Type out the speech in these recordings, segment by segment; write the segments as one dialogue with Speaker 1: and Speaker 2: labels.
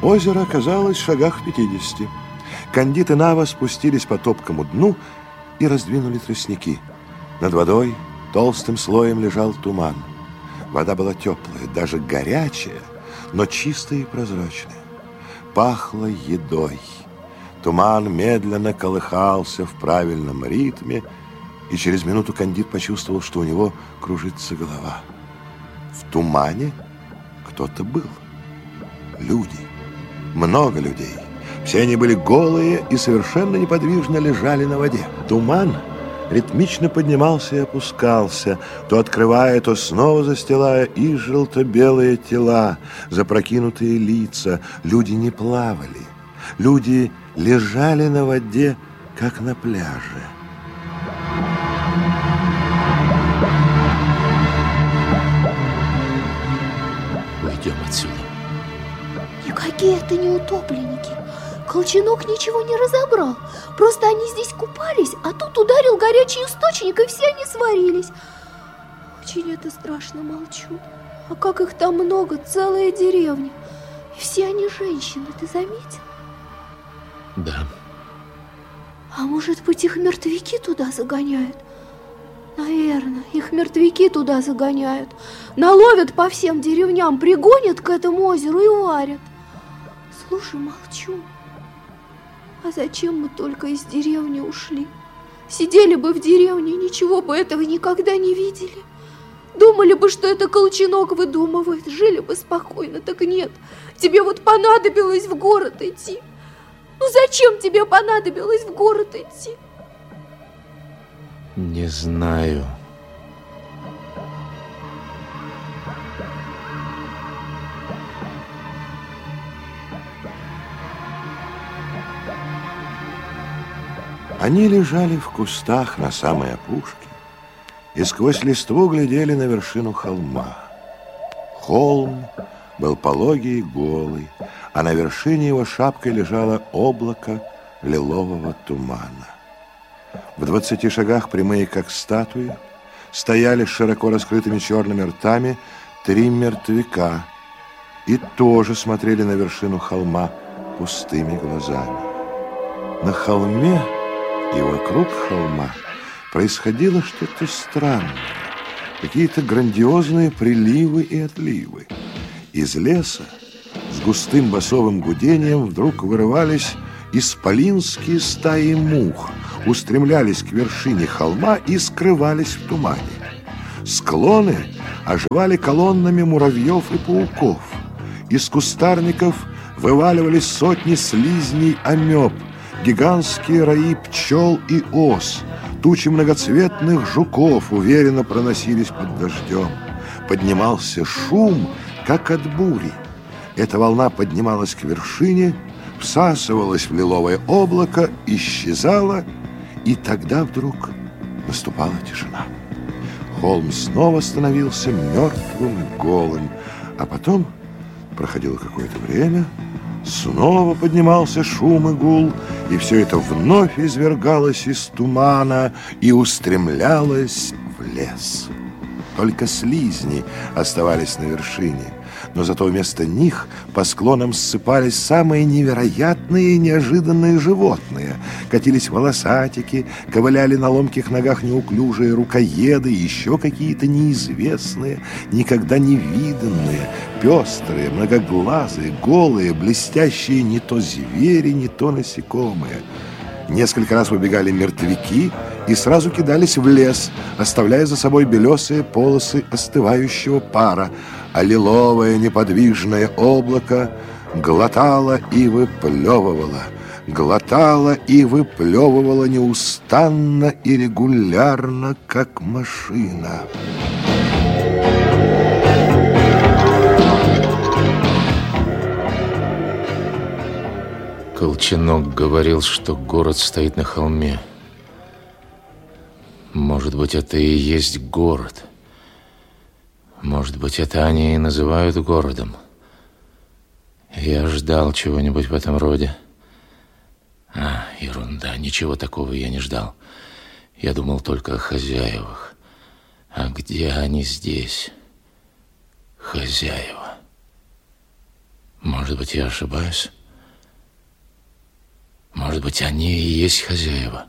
Speaker 1: Озеро оказалось в шагах в 50. Кандид и Нава спустились по топкому дну и раздвинули тростники. Над водой толстым слоем лежал туман. Вода была теплая, даже горячая, но чистая и прозрачная. Пахло едой. Туман медленно колыхался в правильном ритме, и через минуту Кандид почувствовал, что у него кружится голова. В тумане кто-то был. Люди. Много людей. Все они были голые и совершенно неподвижно лежали на воде. Туман ритмично поднимался и опускался, то открывая, то снова застилая и желто-белые тела, запрокинутые лица. Люди не плавали. Люди лежали на воде, как на пляже.
Speaker 2: Уйдем отсюда.
Speaker 3: Никакие это не утопленники. Колченок ничего не разобрал. Просто они здесь купались, а тут ударил горячий источник, и все они сварились. Очень это страшно, молчу. А как их там много, целая деревня. И все они женщины, ты заметил?
Speaker 2: Да.
Speaker 3: А может быть, их мертвяки туда загоняют? Наверное, их мертвяки туда загоняют. Наловят по всем деревням, пригонят к этому озеру и варят. Слушай, молчу. А зачем мы только из деревни ушли? Сидели бы в деревне, ничего бы этого никогда не видели. Думали бы, что это Колченок выдумывает, жили бы спокойно. Так нет, тебе вот понадобилось в город идти. Ну зачем тебе понадобилось в город идти?
Speaker 2: Не знаю.
Speaker 1: Они лежали в кустах на самой опушке и сквозь листву глядели на вершину холма. Холм был пологий и голый, а на вершине его шапкой лежало облако лилового тумана. В 20 шагах, прямые как статуи, стояли с широко раскрытыми черными ртами 3 мертвяка и тоже смотрели на вершину холма пустыми глазами. На холме и вокруг холма происходило что-то странное, какие-то грандиозные приливы и отливы. Из леса с густым басовым гудением вдруг вырывались исполинские стаи мух, устремлялись к вершине холма и скрывались в тумане. Склоны оживали колоннами муравьев и пауков. Из кустарников вываливались сотни слизней амеб, гигантские раи пчел и ос. Тучи многоцветных жуков уверенно проносились под дождем. Поднимался шум, как от бури. Эта волна поднималась к вершине, всасывалась в лиловое облако, исчезала, и тогда вдруг наступала тишина. Холм снова становился мертвым и голым, а потом проходило какое-то время, снова поднимался шум и гул, и все это вновь извергалось из тумана и устремлялось в лес. Только слизни оставались на вершине, но зато вместо них по склонам ссыпались самые невероятные и неожиданные животные. Катились волосатики, ковыляли на ломких ногах неуклюжие рукоеды и еще какие-то неизвестные, никогда не виданные, пестрые, многоглазые, голые, блестящие не то звери, не то насекомые. Несколько раз выбегали мертвяки и сразу кидались в лес, оставляя за собой белесые полосы остывающего пара, а лиловое неподвижное облако глотало и выплевывало, неустанно и регулярно, как машина.
Speaker 2: Колченок говорил, что город стоит на холме. Может быть, это и есть город. Может быть, это они и называют городом. Я ждал чего-нибудь в этом роде. Ерунда, ничего такого я не ждал. Я думал только о хозяевах. А где они здесь? Хозяева. Может Может быть, я ошибаюсь? Может быть, они и есть хозяева?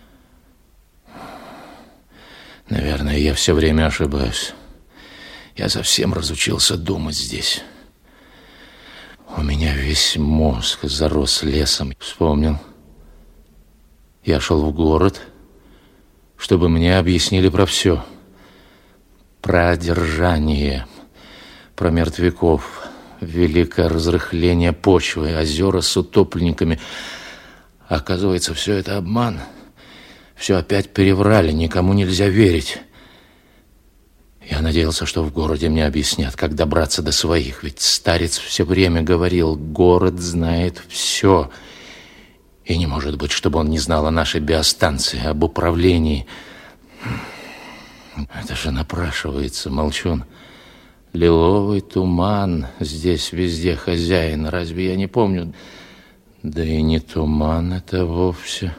Speaker 2: Наверное, я все время ошибаюсь. Я совсем разучился думать здесь. У меня весь мозг зарос лесом. Вспомнил. Я шел в город, чтобы мне объяснили про все. Про одержание, про мертвяков, великое разрыхление почвы, озера с утопленниками. Оказывается, все это обман. Все опять переврали, никому нельзя верить. Я надеялся, что в городе мне объяснят, как добраться до своих. Ведь старец все время говорил, город знает все. И не может быть, чтобы он не знал о нашей биостанции, об управлении. Это же напрашивается, молчун. Лиловый туман, здесь везде хозяин. Разве я не помню? Да и не туман это вовсе.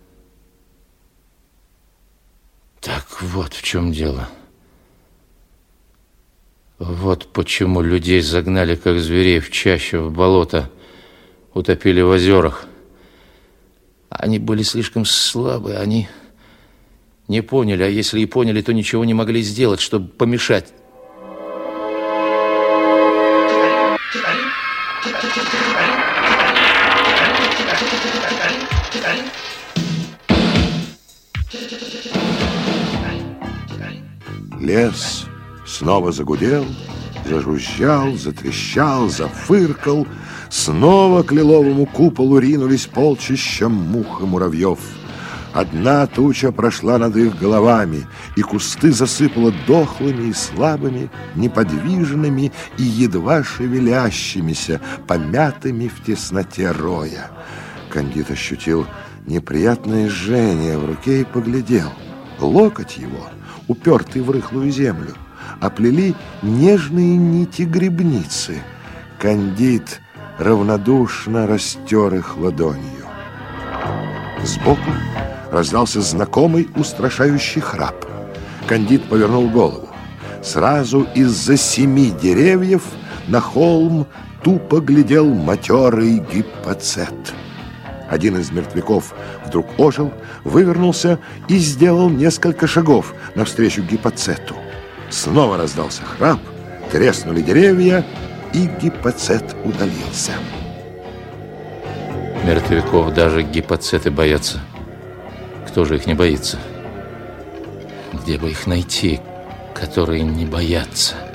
Speaker 2: Так вот в чем дело. Вот почему людей загнали, как зверей, в чащу, в болото, утопили в озерах. Они были слишком слабы, они не поняли, а если и поняли, то ничего не могли сделать, чтобы помешать.
Speaker 1: Лес снова загудел, зажужжал, затрещал, зафыркал. Снова к лиловому куполу ринулись полчища мух и муравьев. Одна туча прошла над их головами, и кусты засыпала дохлыми и слабыми, неподвижными и едва шевелящимися, помятыми в тесноте роя. Кандид ощутил неприятное жжение в руке и поглядел. Локоть его, упертый в рыхлую землю, оплели нежные нити грибницы. Кандид равнодушно растер их ладонью. Сбоку раздался знакомый устрашающий храп. Кандид повернул голову. Сразу из-за 7 деревьев на холм тупо глядел матерый гиппоцет. Один из мертвяков вдруг ожил, вывернулся и сделал несколько шагов навстречу гиппоцету. Снова раздался храп, треснули деревья, и гиппоцет удалился.
Speaker 2: Мертвяков даже гиппоцеты боятся. Кто же их не боится? Где бы их найти, которые не боятся?